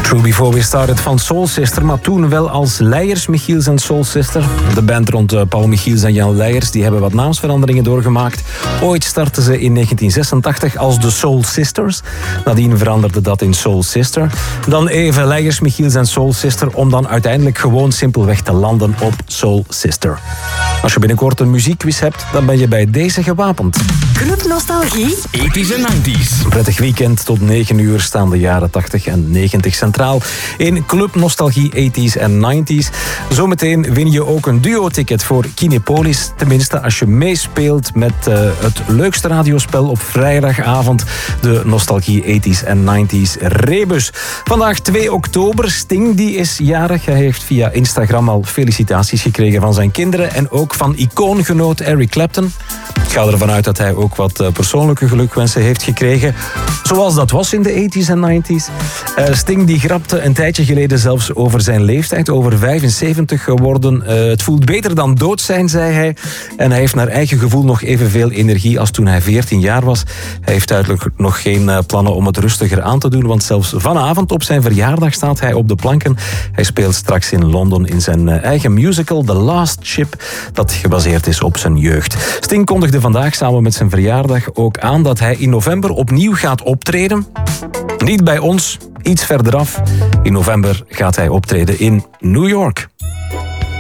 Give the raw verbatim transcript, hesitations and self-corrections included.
True Before We Started van Soul Sister, maar toen wel als Leijers, Michiels en Soul Sister. De band rond uh, Paul Michiels en Jan Leijers die hebben wat naamsveranderingen doorgemaakt. Ooit startten ze in negentien zesentachtig als de Soul Sisters. Nadien veranderde dat in Soul Sister. Dan even Leijers, Michiels en Soul Sister om dan uiteindelijk gewoon simpelweg te landen op Soul Sister. Als je binnenkort een muziekquiz hebt, dan ben je bij deze gewapend. Club Nostalgie. eighties en nineties. Een prettig weekend. Tot negen uur staan de jaren tachtig en negentig centraal in Club Nostalgie eighties en nineties. Zometeen win je ook een duo-ticket voor Kinepolis. Tenminste, als je meespeelt met uh, het leukste radiospel op vrijdagavond. De Nostalgie eighties en nineties Rebus. Vandaag twee oktober. Sting die is jarig. Hij heeft via Instagram al felicitaties gekregen van zijn kinderen. En ook van icoongenoot Eric Clapton. Ik ga ervan uit dat hij ook wat persoonlijke gelukwensen heeft gekregen. Zoals dat was in de eighties en nineties. Uh, Sting die grapte een tijdje geleden zelfs over zijn leeftijd. Over vijfenzeventig geworden. Uh, het voelt beter dan dood zijn, zei hij. En hij heeft naar eigen gevoel nog evenveel energie als toen hij veertien jaar was. Hij heeft duidelijk nog geen uh, plannen om het rustiger aan te doen. Want zelfs vanavond op zijn verjaardag staat hij op de planken. Hij speelt straks in Londen in zijn uh, eigen musical The Last Ship. Dat gebaseerd is op zijn jeugd. Sting kondigde vandaag samen met zijn verjaardag ook aan dat hij in november opnieuw gaat optreden. Niet bij ons, iets verderaf. In november gaat hij optreden in New York.